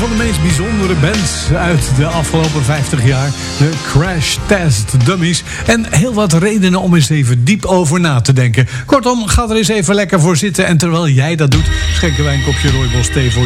van de meest bijzondere bands uit de afgelopen 50 jaar. De Crash Test Dummies. En heel wat redenen om eens even diep over na te denken. Kortom, ga er eens even lekker voor zitten. En terwijl jij dat doet, schenken wij een kopje rooibos thee voor